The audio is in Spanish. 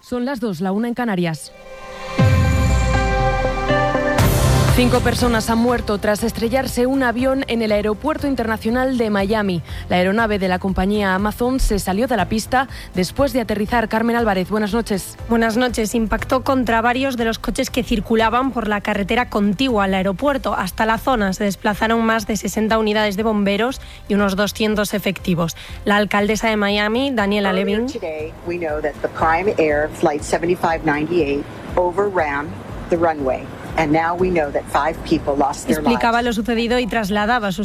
Son las 2, la 1 en Canarias. 5 personas han muerto tras estrellarse un avión en el Aeropuerto Internacional de Miami. La aeronave de la compañía Amazon se salió de la pista después de aterrizar. Carmen Álvarez, buenas noches. Buenas noches. Impactó contra varios de los coches que circulaban por la carretera contigua al aeropuerto. Hasta la zona se desplazaron más de 60 unidades de bomberos y unos 200 efectivos. La alcaldesa de Miami, Daniela Levin, explicaba lo sucedido y trasladaba sus